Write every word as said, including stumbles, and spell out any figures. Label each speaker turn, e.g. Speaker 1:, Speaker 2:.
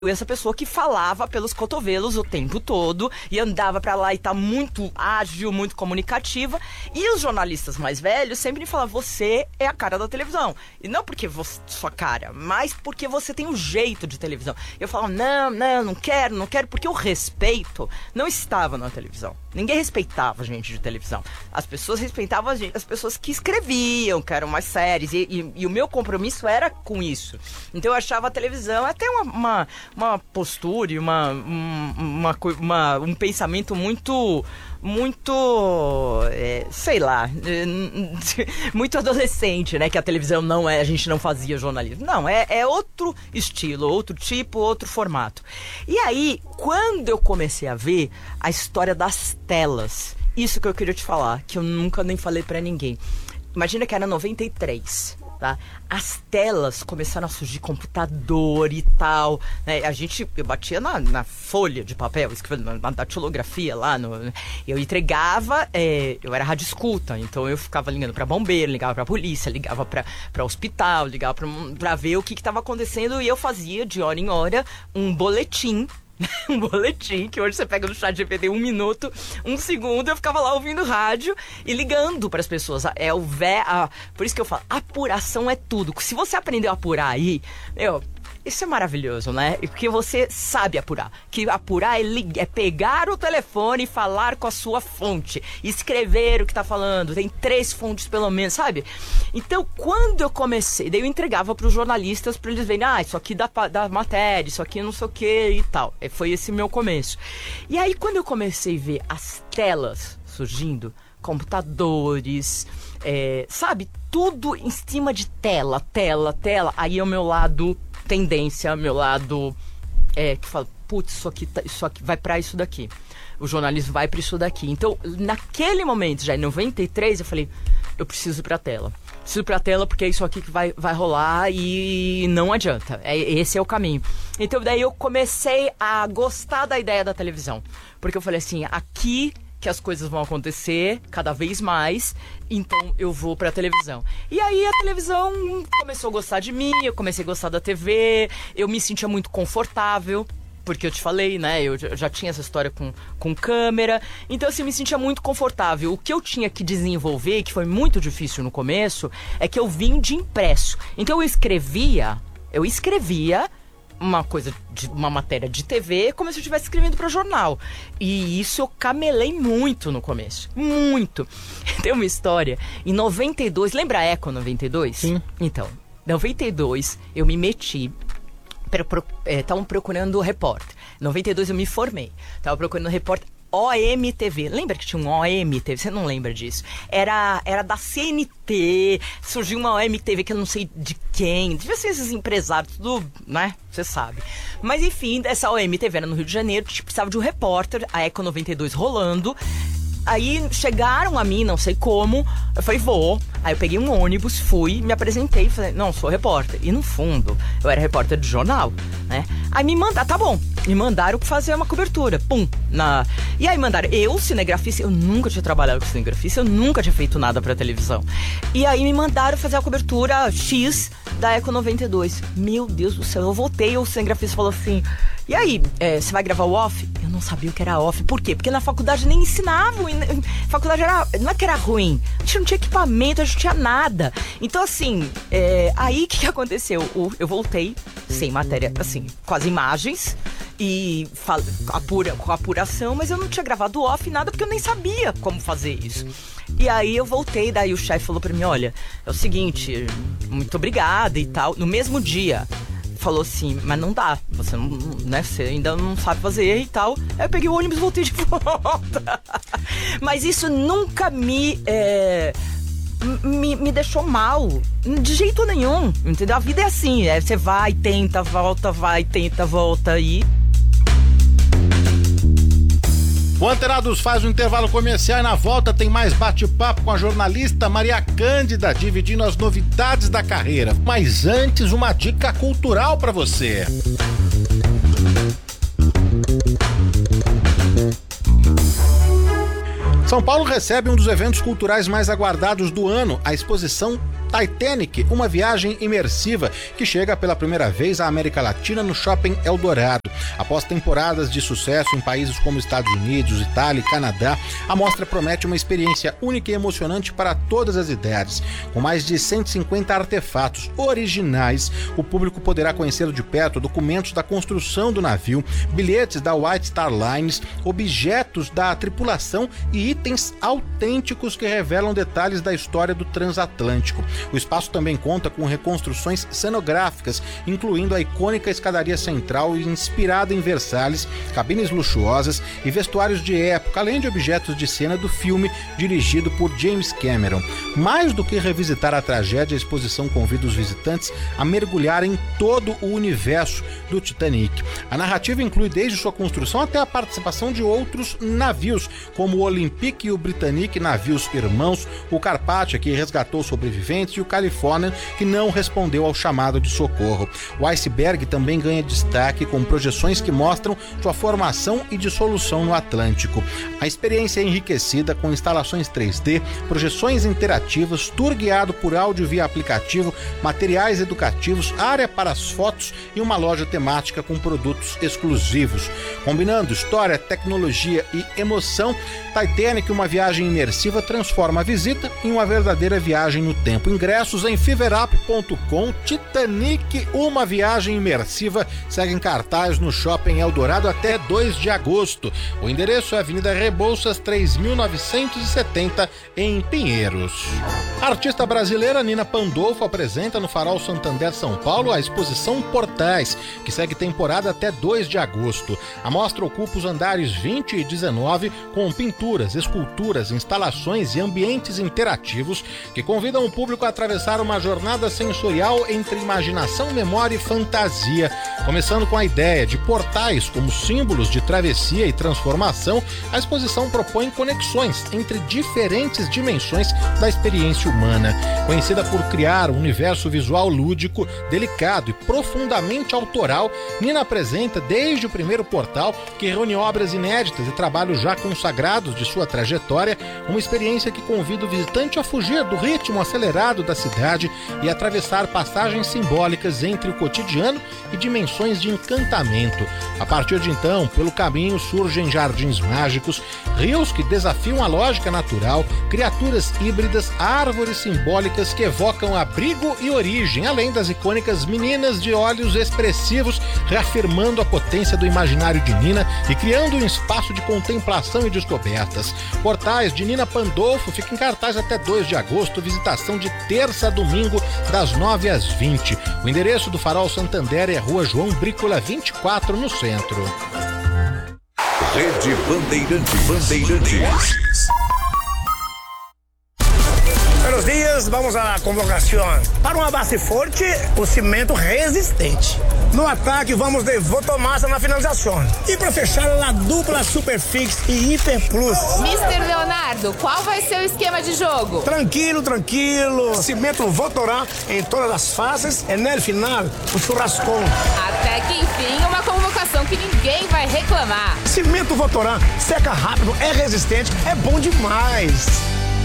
Speaker 1: essa pessoa que falava pelos cotovelos o tempo todo e andava pra lá e tá muito ágil, muito comunicativa. E os jornalistas mais velhos sempre me falavam, você é a cara da televisão. E não porque você, sua cara, mas porque você tem um jeito de televisão. Eu falava, não, não, não quero, não quero, porque o respeito não estava na televisão. Ninguém respeitava a gente de televisão. As pessoas respeitavam a gente, as pessoas que escreviam, que eram mais sérias. E, e, e o meu compromisso era com isso. Então eu achava a televisão até uma... uma uma postura e uma, uma, uma, um pensamento muito, muito, é, sei lá, muito adolescente, né? Que a televisão não é, a gente não fazia jornalismo. Não, é, é outro estilo, outro tipo, outro formato. E aí, quando eu comecei a ver a história das telas, isso que eu queria te falar, que eu nunca nem falei pra ninguém. Imagina que era noventa e três. Tá? As telas começaram a surgir, computador e tal, né? A gente, eu batia na, na folha de papel, escrevendo na datilografia lá, no, eu entregava, é, eu era rádio escuta, então eu ficava ligando pra bombeiro, ligava pra polícia, ligava pra, pra hospital, ligava pra, pra ver o que que tava acontecendo, e eu fazia de hora em hora um boletim. Um boletim, que hoje você pega no chat G P T um minuto, um segundo, eu ficava lá ouvindo rádio e ligando para as pessoas. É o vé, a, por isso que eu falo, apuração é tudo. Se você aprendeu a apurar aí, meu, isso é maravilhoso, né? Porque você sabe apurar. Que apurar é, lig- é pegar o telefone e falar com a sua fonte. Escrever o que tá falando. Tem três fontes pelo menos, sabe? Então, quando eu comecei, daí eu entregava pros jornalistas pra eles verem, ah, isso aqui dá, dá matéria, isso aqui não sei o que e tal. E foi esse meu começo. E aí, quando eu comecei a ver as telas surgindo, computadores, é, sabe? Tudo em cima de tela, tela, tela. Aí é o meu lado... tendência, meu lado é, que fala, putz, isso aqui, tá, isso aqui vai pra isso daqui. O jornalismo vai pra isso daqui. Então, naquele momento, já em noventa e três, eu falei, eu preciso ir pra tela. Preciso ir pra tela porque é isso aqui que vai, vai rolar e não adianta. É, esse é o caminho. Então, daí eu comecei a gostar da ideia da televisão. Porque eu falei assim, aqui... que as coisas vão acontecer cada vez mais, então eu vou pra televisão. E aí a televisão começou a gostar de mim, eu comecei a gostar da T V, eu me sentia muito confortável, porque eu te falei, né, eu já tinha essa história com, com câmera, então assim, eu me sentia muito confortável. O que eu tinha que desenvolver, que foi muito difícil no começo, é que eu vim de impresso. Então eu escrevia, eu escrevia, uma coisa, de, uma matéria de T V, como se eu estivesse escrevendo para jornal. E isso eu camelei muito no começo. Muito. Tem uma história. Em noventa e dois, lembra a Eco noventa e dois?
Speaker 2: Sim.
Speaker 1: Então, em noventa e dois, eu me meti. Estavam é, procurando repórter. Em noventa e dois eu me formei. Estavam procurando repórter. O M T V, lembra que tinha um O M T V? Você não lembra disso? Era, era da C N T, surgiu uma O M T V que eu não sei de quem, devia ser esses empresários, tudo, né? Você sabe. Mas enfim, essa O M T V era no Rio de Janeiro, tipo, precisava de um repórter, a Eco noventa e dois rolando. Aí chegaram a mim, não sei como, eu falei, vou. Aí eu peguei um ônibus, fui, me apresentei, falei, não, sou repórter. E no fundo, eu era repórter de jornal, né? Aí me mandaram, tá bom, me mandaram fazer uma cobertura, pum. Na... E aí mandaram, eu, cinegrafista, eu nunca tinha trabalhado com cinegrafista, eu nunca tinha feito nada pra televisão. E aí me mandaram fazer a cobertura X da Eco noventa e dois. Meu Deus do céu, eu voltei, o cinegrafista falou assim... E aí, é, você vai gravar o off? Eu não sabia o que era off. Por quê? Porque na faculdade nem ensinavam. A faculdade era... Não é que era ruim. A gente não tinha equipamento, a gente não tinha nada. Então, assim, é, aí o que, que aconteceu? Eu voltei sem matéria, assim, com as imagens e fal... apura... com a apuração, mas eu não tinha gravado off, nada, porque eu nem sabia como fazer isso. E aí eu voltei, daí o chefe falou pra mim, olha, é o seguinte, muito obrigada e tal. No mesmo dia... falou assim, mas não dá, você não, né, você ainda não sabe fazer e tal. Aí eu peguei o ônibus e voltei de volta. Mas isso nunca me, é, me, me deixou mal, de jeito nenhum, entendeu? A vida é assim, é, você vai, tenta, volta, vai, tenta, volta e...
Speaker 2: O Antenados faz um intervalo comercial e na volta tem mais bate-papo com a jornalista Maria Cândida, dividindo as novidades da carreira. Mas antes, uma dica cultural para você. São Paulo recebe um dos eventos culturais mais aguardados do ano, a exposição Titanic, uma viagem imersiva que chega pela primeira vez à América Latina no Shopping Eldorado. Após temporadas de sucesso em países como Estados Unidos, Itália e Canadá, a mostra promete uma experiência única e emocionante para todas as idades. Com mais de cento e cinquenta artefatos originais, o público poderá conhecer de perto documentos da construção do navio, bilhetes da White Star Lines, objetos da tripulação e itens autênticos que revelam detalhes da história do transatlântico. O espaço também conta com reconstruções cenográficas, incluindo a icônica escadaria central inspirada em Versalhes, cabines luxuosas e vestuários de época, além de objetos de cena do filme dirigido por James Cameron. Mais do que revisitar a tragédia, a exposição convida os visitantes a mergulhar em todo o universo do Titanic. A narrativa inclui desde sua construção até a participação de outros navios, como o Olympic e o Britannic, navios irmãos, o Carpathia, que resgatou sobreviventes, e o Californian, que não respondeu ao chamado de socorro. O Iceberg também ganha destaque com projeções que mostram sua formação e dissolução no Atlântico. A experiência é enriquecida com instalações três D, projeções interativas, tour guiado por áudio via aplicativo, materiais educativos, área para as fotos e uma loja temática com produtos exclusivos. Combinando história, tecnologia e emoção, Titanic, uma viagem imersiva, transforma a visita em uma verdadeira viagem no tempo. Ingressos em feverup ponto com. Titanic, uma viagem imersiva, segue em cartaz no Shopping Eldorado até dois de agosto. O endereço é Avenida Rebouças três mil novecentos e setenta, em Pinheiros. A artista brasileira Nina Pandolfo apresenta no Farol Santander São Paulo a exposição Portais, que segue temporada até dois de agosto. A mostra ocupa os andares vinte e dezenove com pinturas, esculturas, instalações e ambientes interativos que convidam o público a atravessar uma jornada sensorial entre imaginação, memória e fantasia. Começando com a ideia de portais como símbolos de travessia e transformação, a exposição propõe conexões entre diferentes dimensões da experiência humana. Conhecida por criar um universo visual lúdico, delicado e profundamente autoral, Nina apresenta desde o primeiro portal, que reúne obras inéditas e trabalhos já consagrados de sua trajetória, uma experiência que convida o visitante a fugir do ritmo acelerado da cidade e atravessar passagens simbólicas entre o cotidiano e dimensões de encantamento. A partir de então, pelo caminho surgem jardins mágicos, rios que desafiam a lógica natural, criaturas híbridas, árvores simbólicas que evocam abrigo e origem, além das icônicas meninas de olhos expressivos, reafirmando a potência do imaginário de Nina e criando um espaço de contemplação e descobertas. Portais de Nina Pandolfo fica em cartaz até dois de agosto, visitação de terça a domingo, das nove às vinte. O endereço do Farol Santander é Rua João Brícola vinte e quatro, no centro.
Speaker 3: Rede Bandeirantes. Bandeirantes.
Speaker 4: Buenos dias, vamos à convocação. Para uma base forte, o cimento resistente. No ataque, vamos de Votomassa na finalização. E para fechar, a dupla Superfix e Hiper Plus.
Speaker 5: mister Leonardo, qual vai ser o esquema de jogo?
Speaker 4: Tranquilo, tranquilo. Cimento Votorá em todas as fases e no final, o churrascão.
Speaker 5: Até que enfim, uma convocação que ninguém vai reclamar.
Speaker 4: Cimento Votorá seca rápido, é resistente, é bom demais.